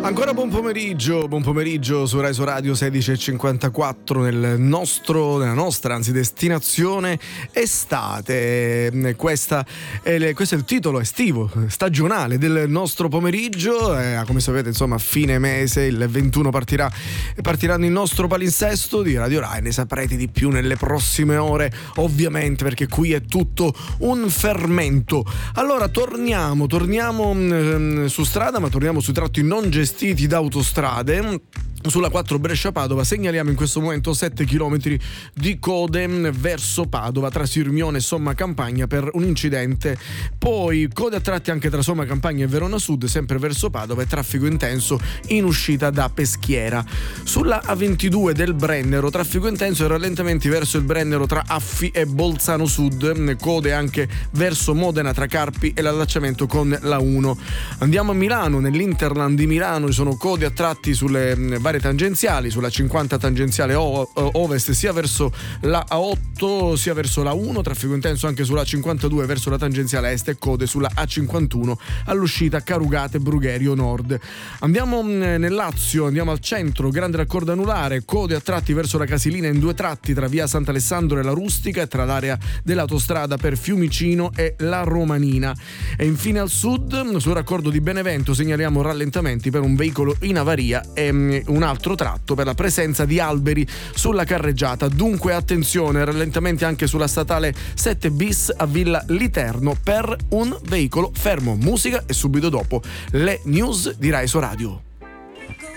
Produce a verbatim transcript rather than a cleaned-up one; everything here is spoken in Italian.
Ancora buon pomeriggio, buon pomeriggio su Rai Radio sedici e cinquantaquattro nel nostro, nella nostra anzi destinazione estate. Questa è, questo è il titolo estivo, stagionale del nostro pomeriggio. Eh, come sapete, insomma, a fine mese, il ventuno partirà, partiranno il nostro palinsesto di Radio Rai. Ne saprete di più nelle prossime ore, ovviamente, perché qui è tutto un fermento. Allora torniamo, torniamo mh, su strada, ma torniamo sui tratti non gestiti da autostrade. Sulla quattro Brescia-Padova segnaliamo in questo momento sette chilometri di code verso Padova tra Sirmione e Somma Campagna per un incidente. Poi code a tratti anche tra Somma Campagna e Verona Sud, sempre verso Padova, e traffico intenso in uscita da Peschiera. Sulla A ventidue del Brennero traffico intenso e rallentamenti verso il Brennero tra Affi e Bolzano Sud, code anche verso Modena tra Carpi e l'allacciamento con la uno. Andiamo a Milano, nell'Interland di Milano ci sono code a tratti sulle varie tangenziali, sulla cinquanta tangenziale ovest sia verso la A otto sia verso la uno, traffico intenso anche sulla cinquantadue verso la tangenziale est e code sulla A cinquantuno all'uscita Carugate Brugherio Nord. Andiamo nel Lazio, andiamo al centro, grande raccordo anulare, code a tratti verso la Casilina in due tratti tra via Sant'Alessandro e la Rustica e tra l'area dell'autostrada per Fiumicino e la Romanina. E infine al sud, sul raccordo di Benevento segnaliamo rallentamenti per un veicolo in avaria e un altro tratto per la presenza di alberi sulla carreggiata. Dunque attenzione, rallentamenti anche sulla statale sette bis a Villa Literno per un veicolo fermo. Musica e subito dopo le news di Rai Radio.